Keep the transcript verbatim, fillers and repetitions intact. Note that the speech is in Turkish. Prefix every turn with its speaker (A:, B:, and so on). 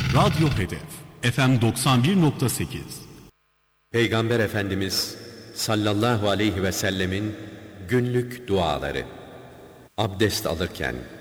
A: Radyo Hedef F M doksan bir nokta sekiz.
B: Peygamber Efendimiz sallallahu aleyhi ve sellemin günlük duaları. Abdest alırken,